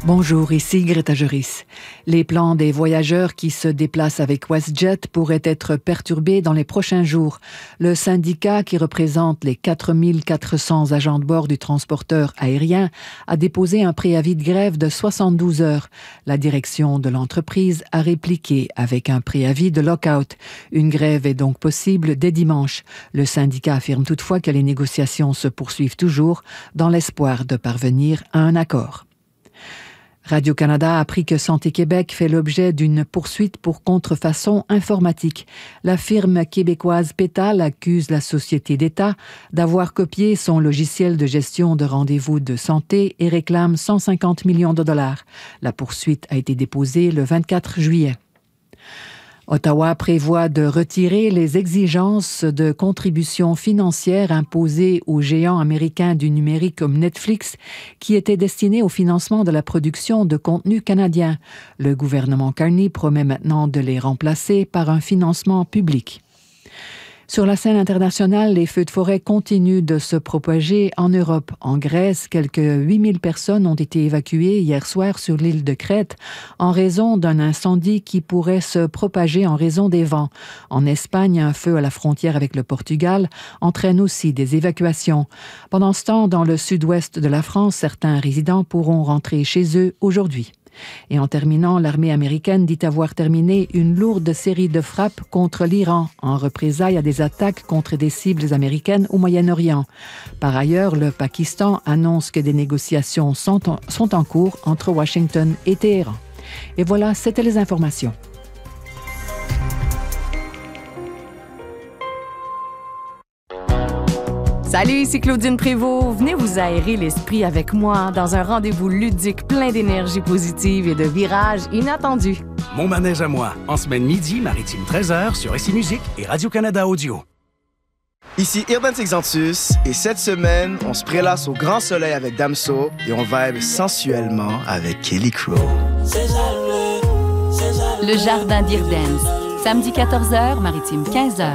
Bonjour, ici Greta Juris. Les plans des voyageurs qui se déplacent avec WestJet pourraient être perturbés dans les prochains jours. Le syndicat qui représente les 4400 agents de bord du transporteur aérien a déposé un préavis de grève de 72 heures. La direction de l'entreprise a répliqué avec un préavis de lock-out. Une grève est donc possible dès dimanche. Le syndicat affirme toutefois que les négociations se poursuivent toujours dans l'espoir de parvenir à un accord. Radio-Canada a appris que Santé Québec fait l'objet d'une poursuite pour contrefaçon informatique. La firme québécoise Pétal accuse la société d'État d'avoir copié son logiciel de gestion de rendez-vous de santé et réclame 150 millions de dollars. La poursuite a été déposée le 24 juillet. Ottawa prévoit de retirer les exigences de contributions financières imposées aux géants américains du numérique comme Netflix, qui étaient destinées au financement de la production de contenu canadien. Le gouvernement Carney promet maintenant de les remplacer par un financement public. Sur la scène internationale, les feux de forêt continuent de se propager en Europe. En Grèce, quelques 8000 personnes ont été évacuées hier soir sur l'île de Crète en raison d'un incendie qui pourrait se propager en raison des vents. En Espagne, un feu à la frontière avec le Portugal entraîne aussi des évacuations. Pendant ce temps, dans le sud-ouest de la France, certains résidents pourront rentrer chez eux aujourd'hui. Et en terminant, l'armée américaine dit avoir terminé une lourde série de frappes contre l'Iran, en représailles à des attaques contre des cibles américaines au Moyen-Orient. Par ailleurs, le Pakistan annonce que des négociations sont en cours entre Washington et Téhéran. Et voilà, c'était les informations. Salut, ici Claudine Prévost. Venez vous aérer l'esprit avec moi dans un rendez-vous ludique plein d'énergie positive et de virages inattendus. Mon manège à moi, en semaine midi, Maritime 13h sur SC Musique et Radio-Canada Audio. Ici Urban Sexantus et cette semaine, on se prélasse au grand soleil avec Damso et on vibe sensuellement avec Kelly Crow. Le Jardin d'Irden's, samedi 14h, Maritime 15h.